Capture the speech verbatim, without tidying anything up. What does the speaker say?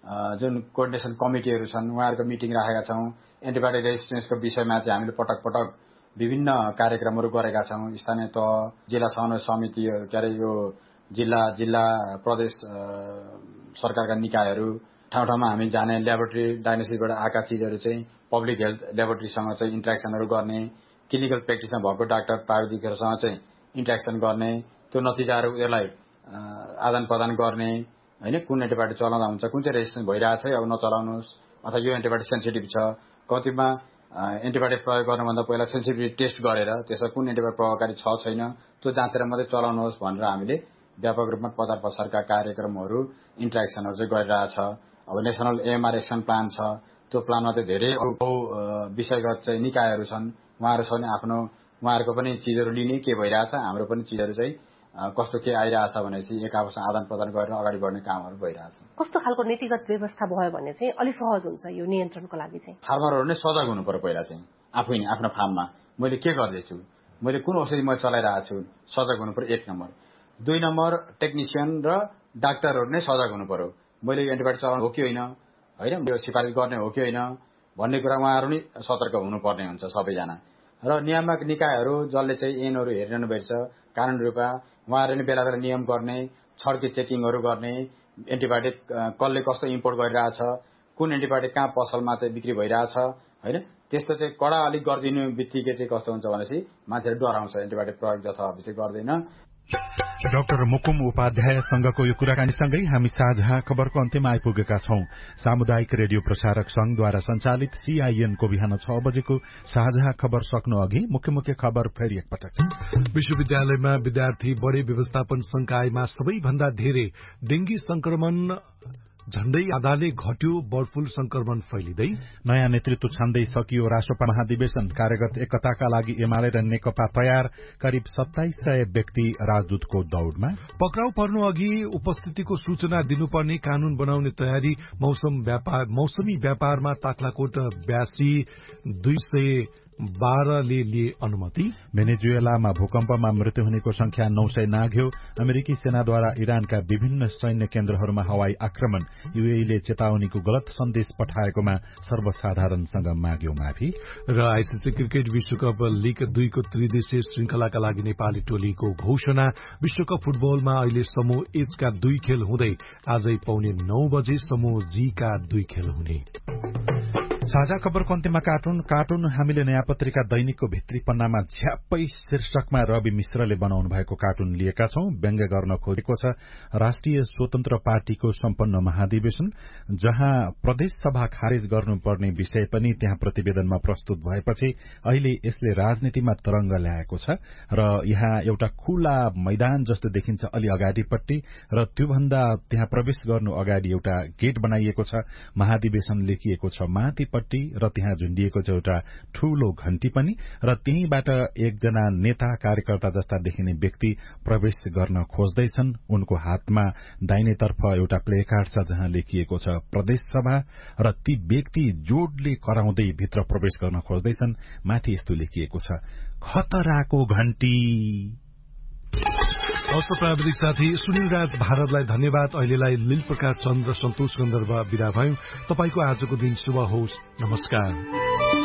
जुन कोअर्डिनेसन कमिटीहरू छन् उहाँहरूको मिटिङ राखेका छौँ। एन्टिबायोटिक रेजिस्टेन्सको विषयमा चाहिँ हामीले पटक पटक विभिन्न कार्यक्रमहरू गरेका छौँ। स्थानीय तह, जिल्ला समन्वय समितिहरू, के अरे यो जिल्ला जिल्ला प्रदेश सरकारका निकायहरू, ठाउँ ठाउँमा हामी जाने, ल्याबोरेटरी डायग्नोस्टिकबाट आएका चिजहरू चाहिँ पब्लिक हेल्थ ल्याबोरेटरीसँग चाहिँ इन्ट्रेक्सनहरू गर्ने, क्लिनिकल प्र्याक्टिसमा भएको डाक्टर प्राविधिकहरूसँग चाहिँ इन्ट्रेक्सन गर्ने, त्यो नतिजाहरू उनीहरूलाई आदान प्रदान गर्ने होइन। कुन एन्टिबायोटिक चलाउँदा हुन्छ, कुन चाहिँ रेजिस्टेन्स भइरहेको छ अब नचलाउनुहोस्, अथवा यो एन्टिबायोटिक सेन्सिटिभ छ। कतिमा एन्टिबायोटिक प्रयोग गर्नुभन्दा पहिला सेन्सिटिभिटी टेस्ट गरेर त्यसमा कुन एन्टिबायोटिक प्रभावकारी छ छैन त्यो जाँचेर मात्रै चलाउनुहोस् भनेर हामीले व्यापक रूपमा प्रचार प्रसारका कार्यक्रमहरू, इन्ट्रेक्सनहरू चाहिँ गरिरहेछ। अब नेसनल एएमआर एक्सन प्लान छ, त्यो प्लानमा चाहिँ धेरै विषयगत चाहिँ निकायहरू छन्, उहाँहरूसँग आफ्नो उहाँहरूको पनि चिजहरू लिने के भइरहेछ, हाम्रो पनि चिजहरू चाहिँ कस्तो के आइरहेछ भनेपछि एक आपसमा आदान प्रदान गरेर अगाडि बढ्ने कामहरू भइरहेछ। कस्तो खालको नीतिगत व्यवस्था भयो भने चाहिँ अलि सहज हुन्छ यो नियन्त्रणको लागि चाहिँ? फार्मरहरू नै सजग हुनु पर्यो पहिला चाहिँ, आफै नै आफ्नो फार्ममा मैले के गर्दैछु, मैले कुन औषधि म चलाइरहेको छु, सजग हुनु पर्यो एक नम्बर। दुई नम्बर टेक्निसियन र डाक्टरहरू नै सजग हुनु पर्यो। मैले यो एन्टिबायोटिक चलाउनु हो कि होइन, होइन यो सिफारिस गर्ने हो कि होइन भन्ने कुरा उहाँहरू नै सतर्क हुनुपर्ने हुन्छ सबैजना। र नियामक निकायहरू जसले चाहिँ ऐनहरू हेरिरहनु भएको छ, कानुन रूपमा उहाँहरूले बेला बेला नियम गर्ने, छड्के चेकिङहरू गर्ने, एन्टिबायोटिक कसले कस्तो इम्पोर्ट गरिरहेछ, कुन एन्टिबायोटिक कहाँ पसलमा चाहिँ बिक्री भइरहेछ होइन, त्यस्तो चाहिँ कडा अलिक गरिदिनु बित्तिकै चाहिँ कस्तो हुन्छ भनेपछि मान्छेले डराउँछ, एन्टिबायोटिक प्रयोग जथाभावी चाहिँ गर्दैन। डाक्टर मुकुम उपाध्यायसँगको यो कुराकानीसँगै हामी साझा खबरको अन्त्यमा आइपुगेका छौं। सामुदायिक रेडियो प्रसारक संघद्वारा सञ्चालित सीआईएनको बिहान छ बजेको साझा खबर सक्नु अघि मुख्य मुख्य खबर फेरि एकपटक। विश्वविद्यालयमा विद्यार्थी बढी व्यवस्थापन संकायमा सबैभन्दा धेरै डेंगी संक्रमण झण्डै आधाले घट्यो, बर्ड फ्लू संक्रमण फैलिँदै। नयाँ नेतृत्व छान्दै सकियो राष्ट्रपा महाधिवेशन, कार्यगत एकताका लागि एमाले र नेकपा तयार, करिब सत्ताइस सय व्यक्ति राजदूतको दौड़मा। पक्राउ पर्नु अघि उपस्थितिको सूचना दिनुपर्ने कानून बनाउने तयारी, मौसम व्यापार मौसमी व्यापारमा ताक्लाकोट ब्यासी दुई सय बाह्रले लिए अनुमति। भेनेजुएलामा भूकम्पमा मृत्यु हुनेको संख्या नौ सय नाघ्यो। अमेरिकी सेनाद्वारा इरानका विभिन्न सैन्य केन्द्रहरूमा हवाई आक्रमण, यूएईले चेतावनीको गलत सन्देश पठाएकोमा सर्वसाधारणसँग माग्यो माफी। र आईसीसी क्रिकेट विश्वकप लीग दुईको त्रिदेशीय श्रृंखलाका लागि नेपाली टोलीको घोषणा। विश्वकप फुटबलमा अहिले समूह एचका दुई खेल हुँदै आजै पौने नौ बजे समूह जीका दुई खेल हुने। साझा खबरको अन्त्यमा कार्टुन कार्टुन हामीले नयाँ पत्रिका दैनिकको भित्री पन्नामा झ्याप्पै शीर्षकमा रवि मिश्रले बनाउनु भएको कार्टुन लिएका छौं। व्यङ्ग्य गर्न खोजेको छ राष्ट्रिय स्वतन्त्र पार्टीको सम्पन्न महाधिवेशन, जहाँ प्रदेश सभा खारेज गर्नुपर्ने विषय पनि त्यहाँ प्रतिवेदनमा प्रस्तुत भएपछि अहिले यसले राजनीतिमा तरंग ल्याएको छ र यहाँ एउटा खुला मैदान जस्तो देखिन्छ अलि अगाडिपट्टि, र त्योभन्दा त्यहाँ प्रवेश गर्नु अगाडि एउटा गेट बनाइएको छ। महाधिवेशन लेखिएको छ माथि र त्यहाँ झुन्डिएको छ एउटा ठूलो घण्टी पनि, र त्यहीबाट एकजना नेता कार्यकर्ता जस्ता देखिने व्यक्ति प्रवेश गर्न खोज्दैछन्। उनको हातमा दाहिनेतर्फ एउटा प्लेकार्ड छ जहाँ लेखिएको छ प्रदेश सभा, र ती व्यक्ति जोडले कराउँदै भित्र प्रवेश गर्न खोज्दैछन्। माथि यस्तो लेखिएको छ खतराको घण्टी। हस्त प्राविधिक साथी सुनिल राज भारतलाई धन्यवाद। अहिलेलाई लील प्रकाश चन्द्र सन्तोष गन्धर्व विदा भयौं। तपाईको आजको दिन शुभ होस्। नमस्कार।